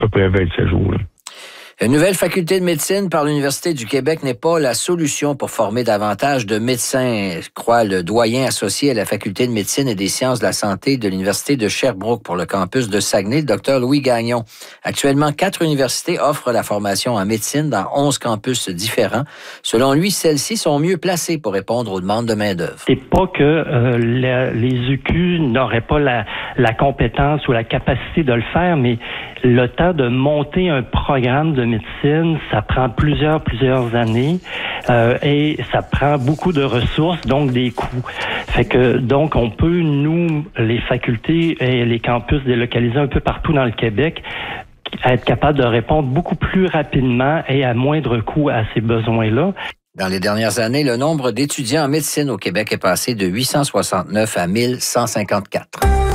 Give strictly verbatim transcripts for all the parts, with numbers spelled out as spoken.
peu près vingt-sept jours. Là. Une nouvelle faculté de médecine par l'Université du Québec n'est pas la solution pour former davantage de médecins, croit le doyen associé à la faculté de médecine et des sciences de la santé de l'Université de Sherbrooke pour le campus de Saguenay, le docteur Louis Gagnon. Actuellement, quatre universités offrent la formation en médecine dans onze campus différents. Selon lui, celles-ci sont mieux placées pour répondre aux demandes de main-d'œuvre. C'est pas que euh, la, les U Q n'auraient pas la, la compétence ou la capacité de le faire, mais le temps de monter un programme de médecine, ça prend plusieurs, plusieurs années euh, et ça prend beaucoup de ressources, donc des coûts. Fait que, donc, on peut, nous, les facultés et les campus délocalisés un peu partout dans le Québec, être capable de répondre beaucoup plus rapidement et à moindre coût à ces besoins-là. Dans les dernières années, le nombre d'étudiants en médecine au Québec est passé de huit cent soixante-neuf à mille cent cinquante-quatre.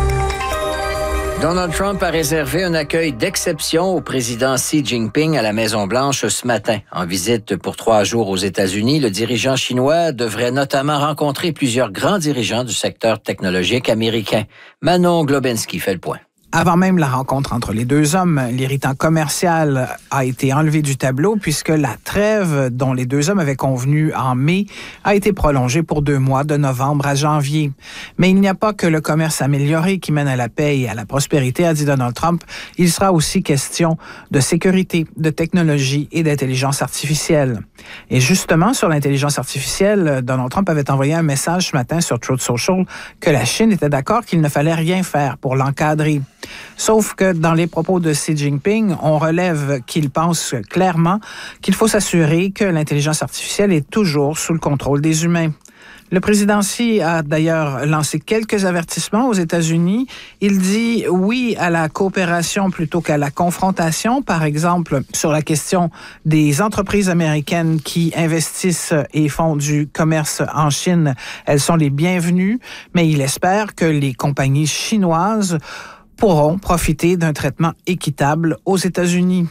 Donald Trump a réservé un accueil d'exception au président Xi Jinping à la Maison-Blanche ce matin. En visite pour trois jours aux États-Unis, le dirigeant chinois devrait notamment rencontrer plusieurs grands dirigeants du secteur technologique américain. Manon Globensky fait le point. Avant même la rencontre entre les deux hommes, l'irritant commercial a été enlevé du tableau puisque la trêve dont les deux hommes avaient convenu en mai a été prolongée pour deux mois, de novembre à janvier. Mais il n'y a pas que le commerce amélioré qui mène à la paix et à la prospérité, a dit Donald Trump. Il sera aussi question de sécurité, de technologie et d'intelligence artificielle. Et justement, sur l'intelligence artificielle, Donald Trump avait envoyé un message ce matin sur Truth Social que la Chine était d'accord qu'il ne fallait rien faire pour l'encadrer. Sauf que dans les propos de Xi Jinping, on relève qu'il pense clairement qu'il faut s'assurer que l'intelligence artificielle est toujours sous le contrôle des humains. Le président Xi a d'ailleurs lancé quelques avertissements aux États-Unis. Il dit oui à la coopération plutôt qu'à la confrontation, par exemple sur la question des entreprises américaines qui investissent et font du commerce en Chine. Elles sont les bienvenues, mais il espère que les compagnies chinoises pourront profiter d'un traitement équitable aux États-Unis.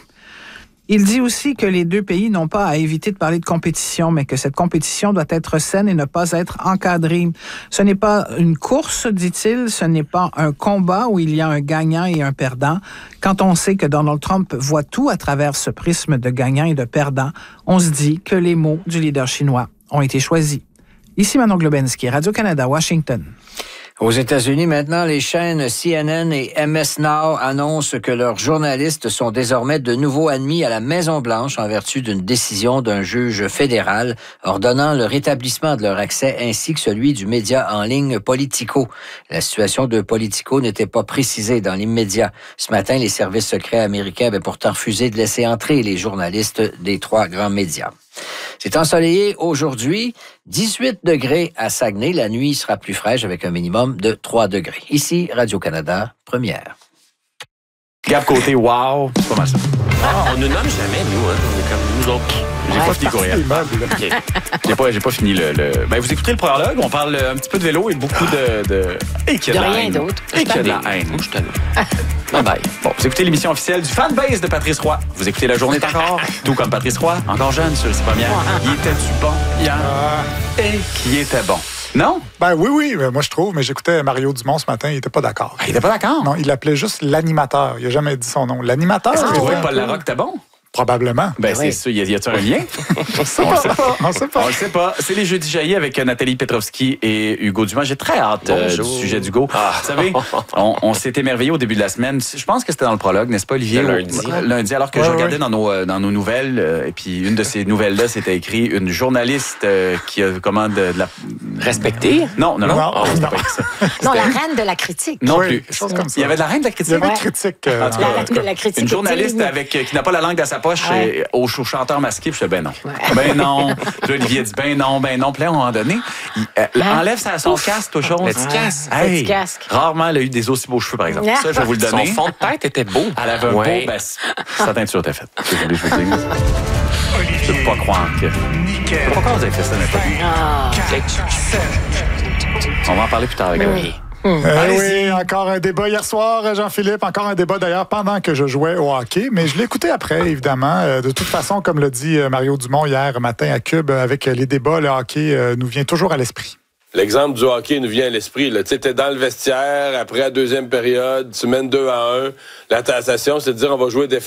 Il dit aussi que les deux pays n'ont pas à éviter de parler de compétition, mais que cette compétition doit être saine et ne pas être encadrée. Ce n'est pas une course, dit-il, ce n'est pas un combat où il y a un gagnant et un perdant. Quand on sait que Donald Trump voit tout à travers ce prisme de gagnant et de perdant, on se dit que les mots du leader chinois ont été choisis. Ici Manon Globensky, Radio-Canada, Washington. Aux États-Unis, maintenant, les chaînes C N N et M S Now annoncent que leurs journalistes sont désormais de nouveau admis à la Maison-Blanche en vertu d'une décision d'un juge fédéral ordonnant le rétablissement de leur accès ainsi que celui du média en ligne Politico. La situation de Politico n'était pas précisée dans l'immédiat. Ce matin, les services secrets américains avaient pourtant refusé de laisser entrer les journalistes des trois grands médias. C'est ensoleillé aujourd'hui, dix-huit degrés à Saguenay. La nuit sera plus fraîche avec un minimum de trois degrés. Ici, Radio-Canada, première. Gab Côté, wow, c'est pas mal ça. Ah, on ne nomme jamais, nous, hein. On est comme nous autres. J'ai Ouais, pas fini le courriel. Okay. J'ai pas, j'ai pas fini le, le... Ben, vous écoutez le prologue, on parle un petit peu de vélo et beaucoup de... de... Et qu'il y a de, de la rien haine. d'autre. Et qu'il y a de la haine. Moi, je t'aime. Bye bye. Bon, vous écoutez l'émission officielle du fanbase de Patrice Roy. Vous écoutez La Journée est encore, tout comme Patrice Roy, encore jeune sur les premières. Il était-tu bon hier? Et qui était bon? Non? Ben oui, oui, moi je trouve, mais j'écoutais Mario Dumont ce matin, il était pas d'accord. Ah, il était pas d'accord? Non, il l'appelait juste l'animateur. Il a jamais dit son nom. L'animateur. Est-ce que tu il trouvais était que Paul un peu- Larocque était bon? Probablement. Ben, oui. c'est ça. Y a- y a-t-il un lien? On sait pas. On sait pas. On le sait pas. C'est les Jeudis jaillis avec Nathalie Petrovski et Hugo Dumas. J'ai très hâte euh, du Bonjour. sujet d'Hugo. Ah. Vous savez, on, on s'est émerveillé au début de la semaine. Je pense que c'était dans le prologue, n'est-ce pas, Olivier? Le lundi. Au- lundi, alors que Ouais, je regardais ouais. dans nos, euh, dans nos nouvelles, euh, et puis une de ces nouvelles-là, c'était écrit une journaliste euh, qui a comment de, de la... Respecté. Non, non, non. Non, Oh, c'était non. pas écrit ça. Non, la reine de la critique. Non Oui, plus. quelque chose comme ça. Il y avait de la reine de la Il y critique? avait Ouais. une critique. euh, En tout La cas, reine de la critique. Une journaliste est avec, euh, qui n'a pas la langue dans sa poche Ouais. et, au, au chanteur masqué. Puis je disais, ben non. Ben non. Puis là, Olivier dit, ben non, ben non. Puis là, à un moment donné, il euh, Hein? enlève sa, son casque, aux choses. Le petit casque. Le petit casque. Rarement, elle a eu des aussi beaux cheveux, par exemple. Ah. Ça, je vais vous le Son donner. fond de tête était beau. Elle avait un Ouais. beau, ben, sa teinture était faite. C'est ce que je voulais que je vous dise. Je peux pas croire que... Pourquoi vous avez fait ça, n'importe Ah. On va en parler plus tard avec elle. Oui. Euh, Allez-y. oui, encore un débat hier soir, Jean-Philippe. Encore un débat d'ailleurs pendant que je jouais au hockey. Mais je l'ai écouté après, évidemment. Euh, De toute façon, comme l'a dit euh, Mario Dumont hier matin à Cube, euh, avec les débats, le hockey euh, nous vient toujours à l'esprit. L'exemple du hockey nous vient à l'esprit. Tu sais, t'es dans le vestiaire, après la deuxième période, tu mènes deux à un. La tentation, c'est de dire on va jouer défensif.